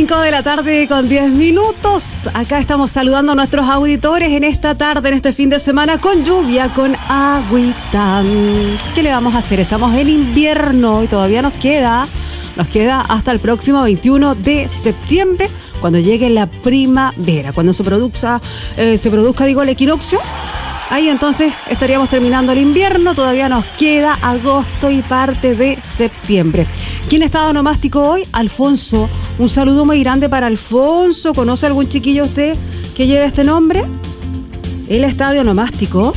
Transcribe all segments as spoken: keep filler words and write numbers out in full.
cinco de la tarde con diez minutos. Acá estamos saludando a nuestros auditores en esta tarde, en este fin de semana, con lluvia, con agüita. ¿Qué le vamos a hacer? Estamos en invierno y todavía nos queda, nos queda hasta el próximo veintiuno de septiembre, cuando llegue la primavera, cuando se produzca, eh, se produzca, digo, el equinoccio. Ahí entonces estaríamos terminando el invierno, todavía nos queda agosto y parte de septiembre. ¿Quién está onomástico hoy? Alfonso. Un saludo muy grande para Alfonso. ¿Conoce algún chiquillo usted que lleve este nombre? ¿Él está de onomástico?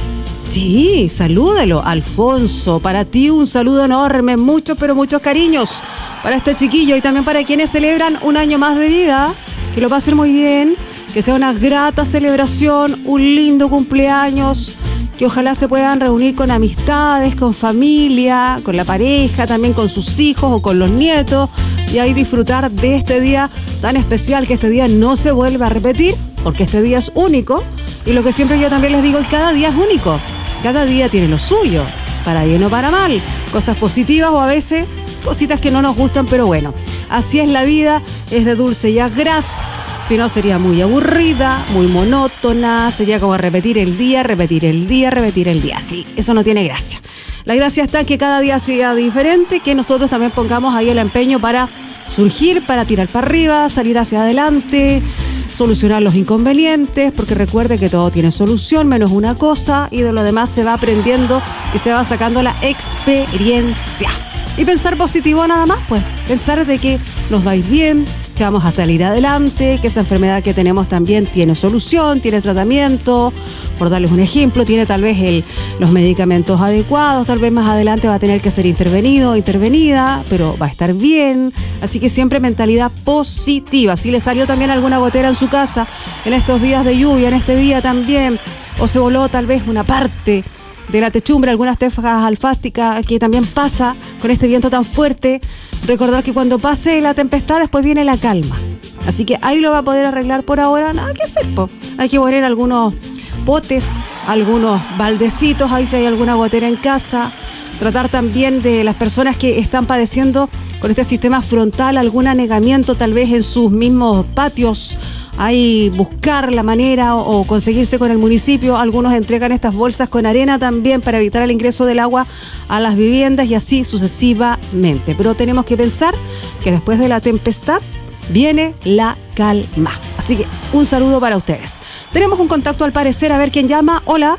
Sí, salúdelo, Alfonso. Para ti un saludo enorme, muchos pero muchos cariños para este chiquillo y también para quienes celebran un año más de vida. Que lo pasen muy bien. Que sea una grata celebración, un lindo cumpleaños, que ojalá se puedan reunir con amistades, con familia, con la pareja, también con sus hijos o con los nietos, y ahí disfrutar de este día tan especial, que este día no se vuelva a repetir, porque este día es único, y lo que siempre yo también les digo, cada día es único, cada día tiene lo suyo, para bien o para mal, cosas positivas o a veces cositas que no nos gustan, pero bueno, así es la vida, es de dulce y agraz. Si no, sería muy aburrida, muy monótona, sería como repetir el día, repetir el día, repetir el día. Sí, eso no tiene gracia. La gracia está en que cada día sea diferente, que nosotros también pongamos ahí el empeño para surgir, para tirar para arriba, salir hacia adelante, solucionar los inconvenientes, porque recuerde que todo tiene solución, menos una cosa, y de lo demás se va aprendiendo y se va sacando la experiencia. Y pensar positivo nada más, pues, pensar de que nos va a ir bien, que vamos a salir adelante, que esa enfermedad que tenemos también tiene solución, tiene tratamiento, por darles un ejemplo, tiene tal vez el, los medicamentos adecuados, tal vez más adelante va a tener que ser intervenido o intervenida, pero va a estar bien, así que siempre mentalidad positiva. Si le salió también alguna gotera en su casa en estos días de lluvia, en este día también, o se voló tal vez una parte de la techumbre, algunas tejas alfásticas, que también pasa con este viento tan fuerte, recordar que cuando pase la tempestad después viene la calma, así que ahí lo va a poder arreglar. Por ahora nada que hacer, po. Hay que poner algunos potes, algunos baldecitos, ahí si hay alguna gotera en casa, tratar también de las personas que están padeciendo con este sistema frontal algún anegamiento tal vez en sus mismos patios, ahí buscar la manera o, o conseguirse con el municipio. Algunos entregan estas bolsas con arena también para evitar el ingreso del agua a las viviendas y así sucesivamente. Pero tenemos que pensar que después de la tempestad viene la calma. Así que un saludo para ustedes. Tenemos un contacto al parecer, a ver quién llama. Hola.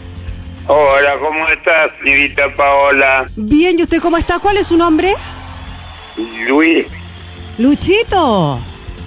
Hola, ¿cómo estás, señorita Paola? Bien, ¿y usted cómo está? ¿Cuál es su nombre? Luis. Luchito.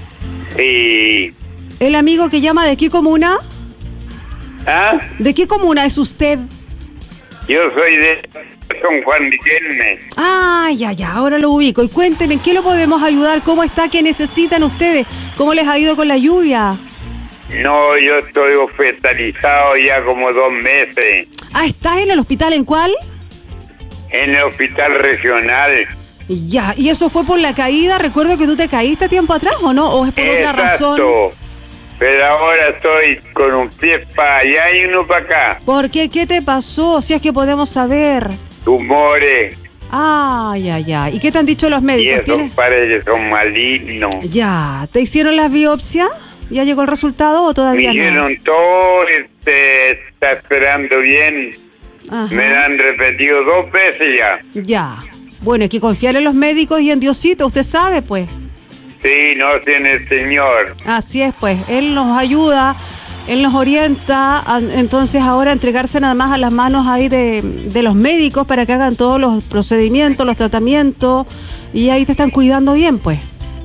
Sí. ¿El amigo que llama de qué comuna? ¿Ah? ¿De qué comuna es usted? Yo soy de San Juan Riquelme. Ah, ya, ya, ahora lo ubico. Y cuénteme, ¿en qué lo podemos ayudar? ¿Cómo está? ¿Qué necesitan ustedes? ¿Cómo les ha ido con la lluvia? No, yo estoy hospitalizado ya como dos meses. Ah, ¿estás en el hospital en cuál? En el hospital regional. Ya, ¿y eso fue por la caída? Recuerdo que tú te caíste tiempo atrás, ¿o no? ¿O es por Exacto. otra razón? Pero ahora estoy con un pie para allá y uno para acá. ¿Por qué? ¿Qué te pasó? Si es que podemos saber. Tumores. Ah, ya, ya. ¿Y qué te han dicho los Y médicos? esos ¿Tienes? parece que son malignos. Ya, ¿te hicieron las biopsias? ¿Ya llegó el resultado o Me todavía no? hicieron todo, este, está esperando bien. Ajá. Me la han repetido dos veces ya. Ya. Bueno, hay que confiar en los médicos y en Diosito, usted sabe, pues. Sí, no tiene el Señor. Así es, pues. Él nos ayuda, Él nos orienta, a, entonces ahora entregarse nada más a las manos ahí de, de los médicos para que hagan todos los procedimientos, los tratamientos, y ahí te están cuidando bien, pues.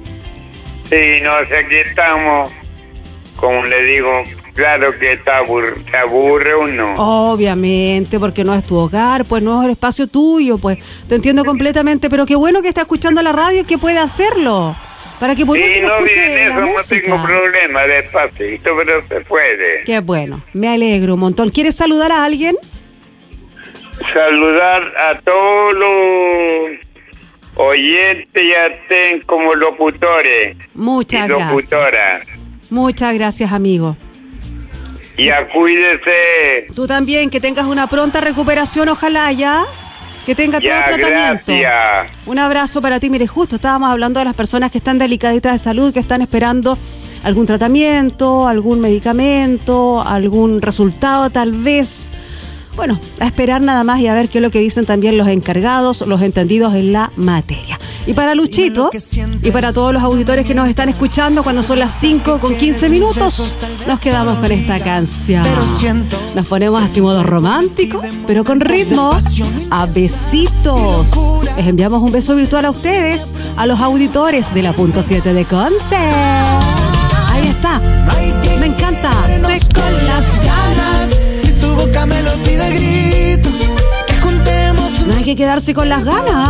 Sí, no sé, aquí estamos. Como le digo, claro que está abur- se aburre uno. Obviamente, porque no es tu hogar, pues no es el espacio tuyo, pues. Te entiendo completamente, pero qué bueno que está escuchando la radio y que puede hacerlo. Para que por Sí, último no, escuche bien, la eso no música. tengo problema, despacito, pero se puede. Qué bueno, me alegro un montón. ¿Quieres saludar a alguien? Saludar a todos los oyentes ya estén como locutores Muchas y gracias. locutoras. Muchas gracias, amigo. Ya cuídese. Tú también, que tengas una pronta recuperación, ojalá, ¿ya? Que tenga todo Ya, el tratamiento. gracias. Un abrazo para ti. Mire, justo estábamos hablando de las personas que están delicaditas de salud, que están esperando algún tratamiento, algún medicamento, algún resultado tal vez. Bueno, a esperar nada más y a ver qué es lo que dicen también los encargados, los entendidos en la materia. Y para Luchito y para todos los auditores que nos están escuchando cuando son las cinco con quince minutos, nos quedamos con esta canción. Nos ponemos así modo romántico, pero con ritmo a besitos. Les enviamos un beso virtual a ustedes, a los auditores de la punto siete de Conce. Ahí está. Me encanta. Con las ganas, si tu boca me lo pide gritos, que juntemos. No hay que quedarse con las ganas.